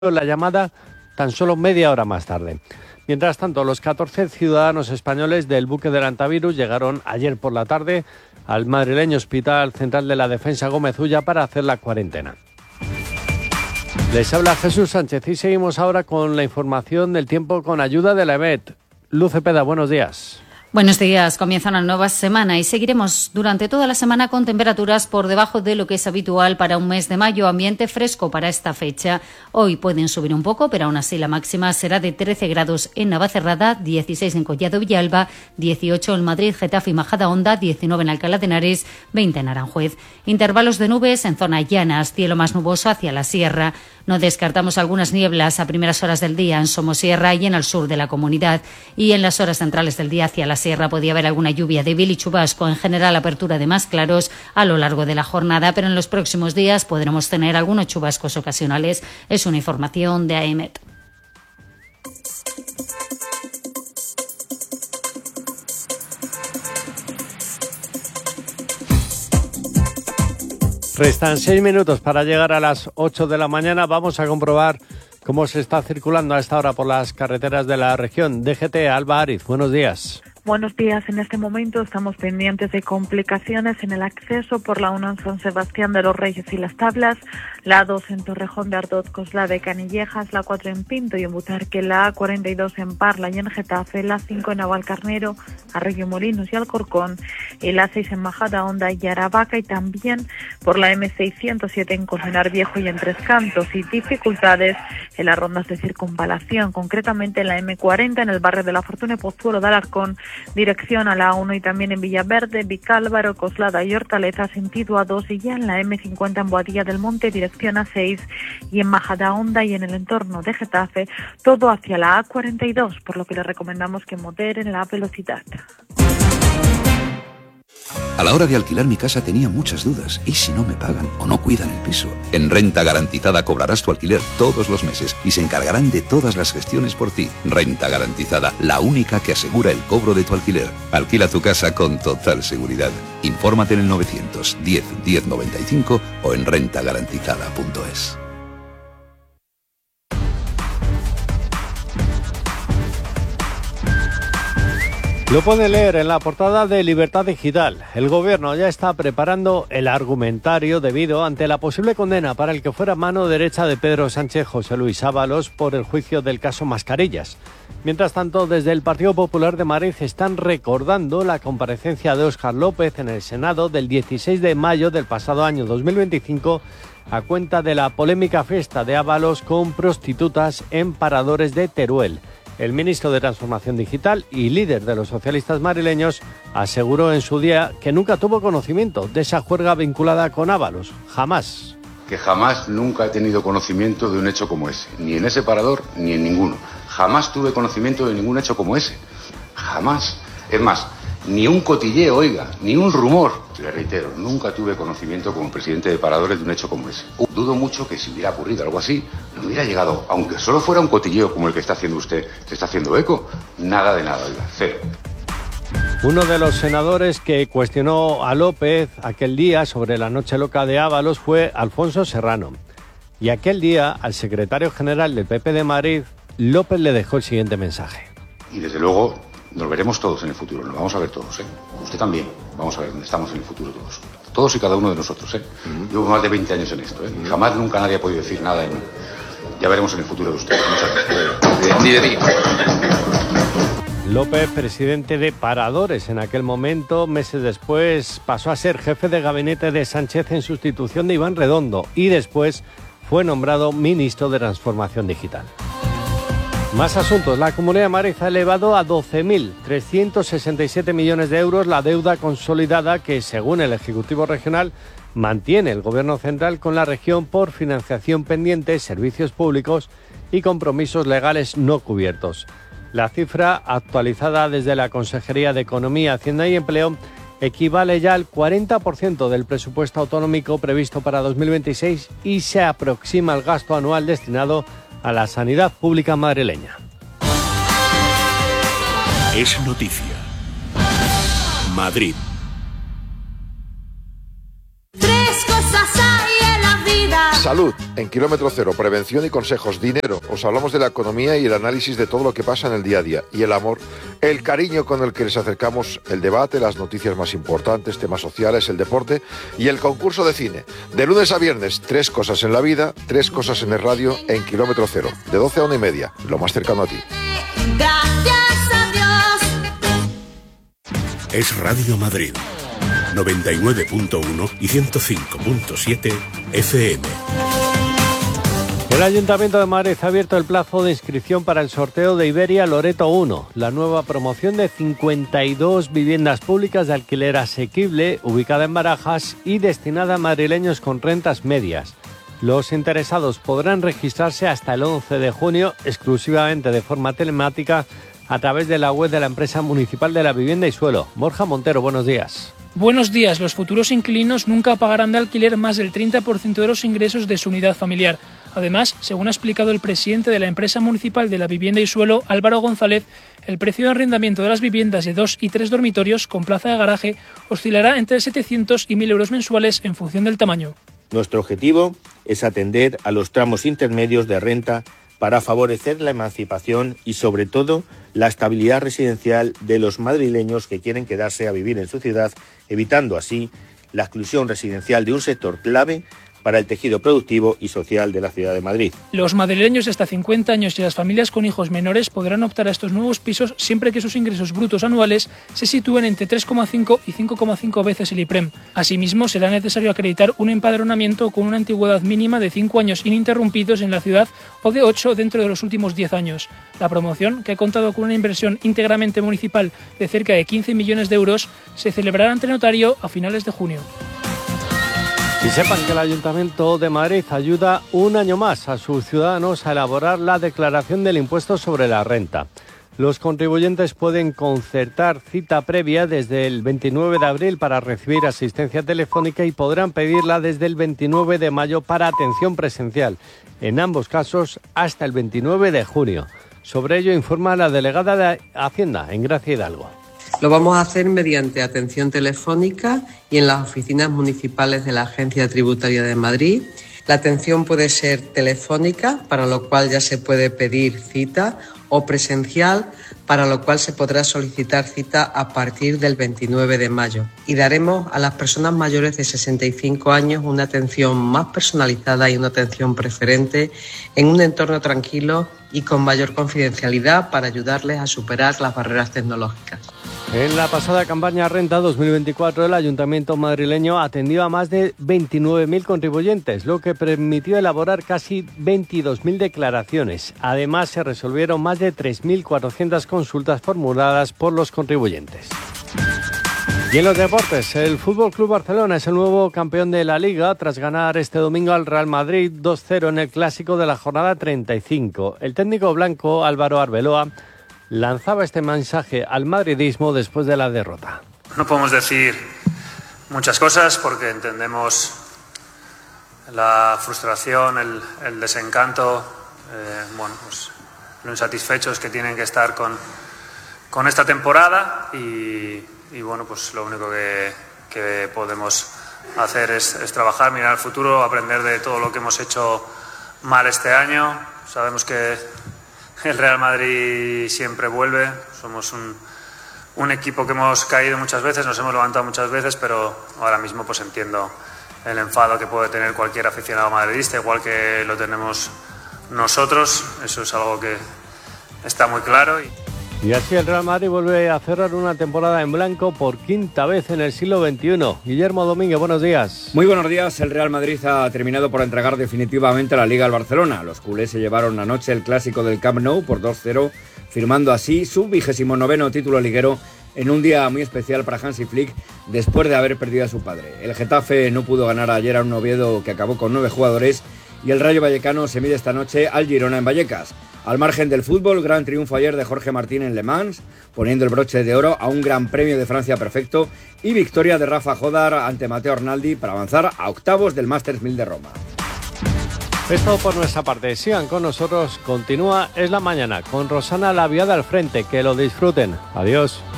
la llamada tan solo media hora más tarde. Mientras tanto, los 14 ciudadanos españoles del buque del Antivirus llegaron ayer por la tarde al madrileño Hospital Central de la Defensa Gómez Ulla para hacer la cuarentena. Les habla Jesús Sánchez y seguimos ahora con la información del tiempo con ayuda de la EMET. Luz Cepeda, buenos días. Buenos días, comienza una nueva semana y seguiremos durante toda la semana con temperaturas por debajo de lo que es habitual para un mes de mayo, ambiente fresco para esta fecha. Hoy pueden subir un poco, pero aún así la máxima será de 13 grados en Navacerrada, 16 en Collado Villalba, 18 en Madrid, Getafe y Majadahonda, 19 en Alcalá de Henares, 20 en Aranjuez. Intervalos de nubes en zonas llanas, cielo más nuboso hacia la sierra. No descartamos algunas nieblas a primeras horas del día en Somosierra y en el sur de la comunidad. Y en las horas centrales del día hacia la sierra podría haber alguna lluvia débil y chubasco. En general, apertura de más claros a lo largo de la jornada, pero en los próximos días podremos tener algunos chubascos ocasionales. Es una información de AEMET. Restan 6 minutos para llegar a las 8 de la mañana. Vamos a comprobar cómo se está circulando a esta hora por las carreteras de la región. DGT, Alba Ariz, buenos días. Buenos días. En este momento estamos pendientes de complicaciones en el acceso por la 1 en San Sebastián de los Reyes y Las Tablas, la 2 en Torrejón de Ardoz, Coslada de Canillejas, la 4 en Pinto y en Butarque, la A42 en Parla y en Getafe, la 5 en Navalcarnero, Arroyomolinos y Alcorcón, y la 6 en Majadahonda y Aravaca, y también por la M607 en Colmenar Viejo y en Tres Cantos, y dificultades en las rondas de circunvalación, concretamente en la M40 en el barrio de la Fortuna y Pozuelo de Alarcón, dirección a la 1, y también en Villaverde, Vicálvaro, Coslada y Hortaleza, sentido A2, y ya en la M50 en Boadilla del Monte, dirección A6, y en Majadahonda y en el entorno de Getafe, todo hacia la A42, por lo que les recomendamos que moderen la velocidad. A la hora de alquilar mi casa tenía muchas dudas. ¿Y si no me pagan o no cuidan el piso? En Renta Garantizada cobrarás tu alquiler todos los meses y se encargarán de todas las gestiones por ti. Renta Garantizada, la única que asegura el cobro de tu alquiler. Alquila tu casa con total seguridad. Infórmate en el 910 1095 o en rentagarantizada.es. Lo puede leer en la portada de Libertad Digital. El gobierno ya está preparando el argumentario debido ante la posible condena para el que fuera mano derecha de Pedro Sánchez, José Luis Ábalos, por el juicio del caso Mascarillas. Mientras tanto, desde el Partido Popular de Madrid están recordando la comparecencia de Óscar López en el Senado del 16 de mayo del pasado año 2025 a cuenta de la polémica fiesta de Ábalos con prostitutas en paradores de Teruel. El ministro de Transformación Digital y líder de los socialistas madrileños aseguró en su día que nunca tuvo conocimiento de esa juerga vinculada con Ábalos. Jamás. Que jamás, nunca he tenido conocimiento de un hecho como ese. Ni en ese parador, ni en ninguno. Jamás tuve conocimiento de ningún hecho como ese. Jamás. Es más, ni un cotilleo, oiga, ni un rumor. Le reitero, nunca tuve conocimiento como presidente de paradores de un hecho como ese. Dudo mucho que si hubiera ocurrido algo así, no hubiera llegado, aunque solo fuera un cotilleo como el que está haciendo usted, se está haciendo eco. Nada de nada, oiga, cero. Uno de los senadores que cuestionó a López aquel día sobre la noche loca de Ábalos fue Alfonso Serrano. Y aquel día, al secretario general del PP de Madrid, López le dejó el siguiente mensaje. Y desde luego nos veremos todos en el futuro, nos vamos a ver todos, ¿eh? Usted también, vamos a ver dónde estamos en el futuro todos. Todos y cada uno de nosotros, ¿eh? Llevo más de 20 años en esto, ¿eh? Y jamás nunca nadie ha podido decir nada de mí. Ya veremos en el futuro de usted. Muchas gracias. Ni de mí. López, presidente de Paradores en aquel momento, meses después pasó a ser jefe de gabinete de Sánchez en sustitución de Iván Redondo y después fue nombrado ministro de Transformación Digital. Más asuntos. La Comunidad de Madrid ha elevado a 12.367 millones de euros la deuda consolidada que, según el Ejecutivo Regional, mantiene el Gobierno Central con la región por financiación pendiente, servicios públicos y compromisos legales no cubiertos. La cifra, actualizada desde la Consejería de Economía, Hacienda y Empleo, equivale ya al 40% del presupuesto autonómico previsto para 2026 y se aproxima al gasto anual destinado a la sanidad pública madrileña. Es noticia. Madrid. Tres cosas hay en la vida. Salud, en Kilómetro Cero, prevención y consejos. Dinero, os hablamos de la economía y el análisis de todo lo que pasa en el día a día. Y el amor, el cariño con el que les acercamos el debate, las noticias más importantes, temas sociales, el deporte y el concurso de cine. De lunes a viernes, 3 cosas en la vida, 3 cosas en el radio, en Kilómetro Cero, de 12 a 1:30, lo más cercano a ti. Gracias a Dios. Es Radio Madrid, 99.1 y 105.7 FM. El Ayuntamiento de Madrid ha abierto el plazo de inscripción para el sorteo de Iberia Loreto 1, la nueva promoción de 52 viviendas públicas de alquiler asequible, ubicada en Barajas y destinada a madrileños con rentas medias. Los interesados podrán registrarse hasta el 11 de junio, exclusivamente de forma telemática, a través de la web de la empresa municipal de la vivienda y suelo. Borja Montero, buenos días. Buenos días. Los futuros inquilinos nunca pagarán de alquiler más del 30% de los ingresos de su unidad familiar. Además, según ha explicado el presidente de la empresa municipal de la vivienda y suelo, Álvaro González, el precio de arrendamiento de las viviendas de 2 y 3 dormitorios con plaza de garaje oscilará entre 700 y 1.000 euros mensuales en función del tamaño. Nuestro objetivo es atender a los tramos intermedios de renta para favorecer la emancipación y, sobre todo, la estabilidad residencial de los madrileños que quieren quedarse a vivir en su ciudad, evitando así la exclusión residencial de un sector clave para el tejido productivo y social de la ciudad de Madrid. Los madrileños de hasta 50 años y las familias con hijos menores podrán optar a estos nuevos pisos siempre que sus ingresos brutos anuales se sitúen entre 3,5 y 5,5 veces el IPREM. Asimismo, será necesario acreditar un empadronamiento con una antigüedad mínima de 5 años ininterrumpidos en la ciudad o de 8 dentro de los últimos 10 años. La promoción, que ha contado con una inversión íntegramente municipal de cerca de 15 millones de euros, se celebrará ante notario a finales de junio. Y sepan que el Ayuntamiento de Madrid ayuda un año más a sus ciudadanos a elaborar la declaración del impuesto sobre la renta. Los contribuyentes pueden concertar cita previa desde el 29 de abril para recibir asistencia telefónica y podrán pedirla desde el 29 de mayo para atención presencial. En ambos casos, hasta el 29 de junio. Sobre ello informa la delegada de Hacienda en Gracia Hidalgo. Lo vamos a hacer mediante atención telefónica y en las oficinas municipales de la Agencia Tributaria de Madrid. La atención puede ser telefónica, para lo cual ya se puede pedir cita, o presencial, para lo cual se podrá solicitar cita a partir del 29 de mayo. Y daremos a las personas mayores de 65 años una atención más personalizada y una atención preferente en un entorno tranquilo y con mayor confidencialidad para ayudarles a superar las barreras tecnológicas. En la pasada campaña Renta 2024, el Ayuntamiento madrileño atendió a más de 29.000 contribuyentes, lo que permitió elaborar casi 22.000 declaraciones. Además, se resolvieron más de 3.400 consultas formuladas por los contribuyentes. Y en los deportes, el Fútbol Club Barcelona es el nuevo campeón de la Liga tras ganar este domingo al Real Madrid 2-0 en el clásico de la jornada 35. El técnico blanco Álvaro Arbeloa lanzaba este mensaje al madridismo después de la derrota. No podemos decir muchas cosas porque entendemos la frustración, el desencanto, pues lo insatisfechos que tienen que estar con esta temporada y bueno, pues lo único que podemos hacer es trabajar, mirar al futuro, aprender de todo lo que hemos hecho mal este año. Sabemos que el Real Madrid siempre vuelve, somos un equipo que hemos caído muchas veces, nos hemos levantado muchas veces, pero ahora mismo pues entiendo el enfado que puede tener cualquier aficionado madridista, igual que lo tenemos nosotros, eso es algo que está muy claro. Y así el Real Madrid vuelve a cerrar una temporada en blanco por quinta vez en el siglo XXI. Guillermo Domínguez, buenos días. Muy buenos días. El Real Madrid ha terminado por entregar definitivamente la Liga al Barcelona. Los culés se llevaron anoche el clásico del Camp Nou por 2-0, firmando así su 29º título liguero en un día muy especial para Hansi Flick después de haber perdido a su padre. El Getafe no pudo ganar ayer a un Oviedo que acabó con 9 jugadores y el Rayo Vallecano se mide esta noche al Girona en Vallecas. Al margen del fútbol, gran triunfo ayer de Jorge Martín en Le Mans, poniendo el broche de oro a un Gran Premio de Francia perfecto, y victoria de Rafa Jodar ante Matteo Arnaldi para avanzar a octavos del Masters 1000 de Roma. Es todo por nuestra parte. Sigan con nosotros. Continúa Es la Mañana con Rosana Laviada al frente. Que lo disfruten. Adiós.